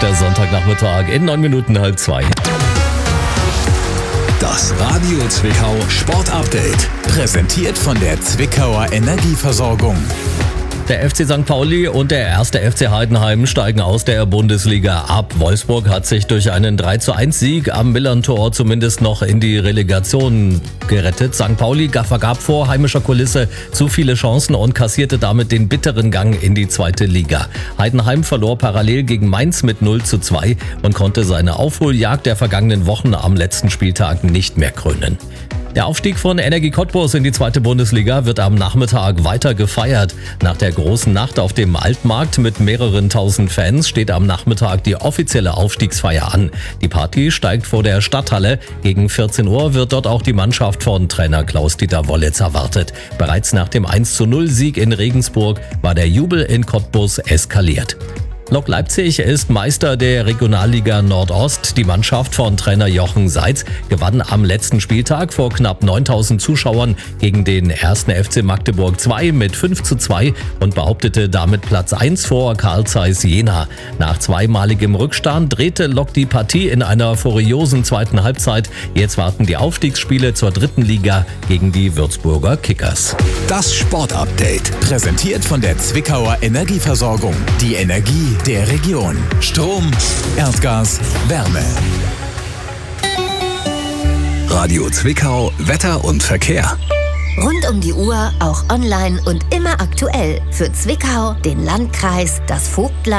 der Sonntagnachmittag in 9 Minuten 1:30. Das Radio Zwickau Sport Update. Präsentiert von der Zwickauer Energieversorgung. Der FC St. Pauli und der 1. FC Heidenheim steigen aus der Bundesliga ab. Wolfsburg hat sich durch einen 3:1-Sieg am Millerntor zumindest noch in die Relegation gerettet. St. Pauli vergab vor heimischer Kulisse zu viele Chancen und kassierte damit den bitteren Gang in die zweite Liga. Heidenheim verlor parallel gegen Mainz mit 0:2 und konnte seine Aufholjagd der vergangenen Wochen am letzten Spieltag nicht mehr krönen. Der Aufstieg von Energie Cottbus in die zweite Bundesliga wird am Nachmittag weiter gefeiert. Nach der großen Nacht auf dem Altmarkt mit mehreren tausend Fans steht am Nachmittag die offizielle Aufstiegsfeier an. Die Party steigt vor der Stadthalle. Gegen 14 Uhr wird dort auch die Mannschaft von Trainer Klaus-Dieter Wollitz erwartet. Bereits nach dem 1:0-Sieg in Regensburg war der Jubel in Cottbus eskaliert. Lok Leipzig ist Meister der Regionalliga Nordost. Die Mannschaft von Trainer Jochen Seitz gewann am letzten Spieltag vor knapp 9000 Zuschauern gegen den 1. FC Magdeburg 2 mit 5:2 und behauptete damit Platz 1 vor Carl Zeiss Jena. Nach zweimaligem Rückstand drehte Lok die Partie in einer furiosen zweiten Halbzeit. Jetzt warten die Aufstiegsspiele zur dritten Liga gegen die Würzburger Kickers. Das Sportupdate. Präsentiert von der Zwickauer Energieversorgung. Die Energie der Region. Strom, Erdgas, Wärme. Radio Zwickau, Wetter und Verkehr. Rund um die Uhr, auch online und immer aktuell. Für Zwickau, den Landkreis, das Vogtland